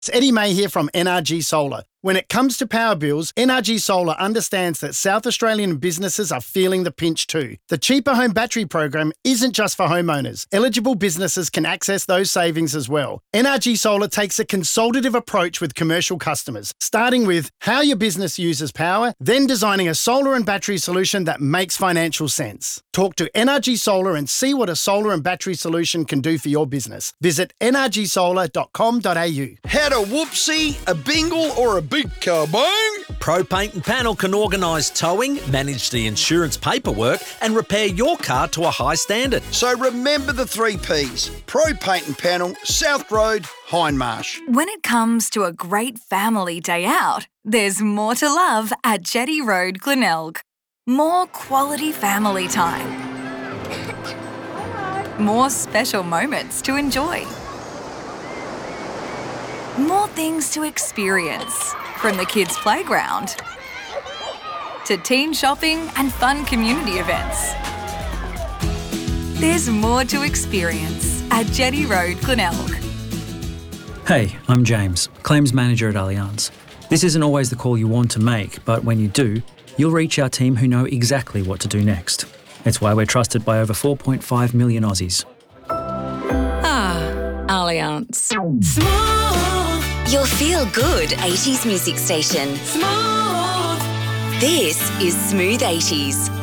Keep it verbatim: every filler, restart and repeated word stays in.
It's Eddie May here from N R G Solar. When it comes to power bills, N R G Solar understands that South Australian businesses are feeling the pinch too. The Cheaper Home Battery program isn't just for homeowners. Eligible businesses can access those savings as well. N R G Solar takes a consultative approach with commercial customers, starting with how your business uses power, then designing a solar and battery solution that makes financial sense. Talk to N R G Solar and see what a solar and battery solution can do for your business. Visit n r g solar dot com dot a u. Had a whoopsie, a bingle or a big kaboom? Pro Paint and Panel can organise towing, manage the insurance paperwork and repair your car to a high standard. So remember the three Ps. Pro Paint and Panel, South Road, Hindmarsh. When it comes to a great family day out, there's more to love at Jetty Road, Glenelg. More quality family time. More special moments to enjoy. More things to experience, from the kids' playground to teen shopping and fun community events. There's more to experience at Jetty Road, Glenelg. Hey, I'm James, Claims Manager at Allianz. This isn't always the call you want to make, but when you do, you'll reach our team who know exactly what to do next. It's why we're trusted by over four point five million Aussies. Ah, Allianz. Smooth. Your feel-good eighties music station. Smooth. This is Smooth eighties.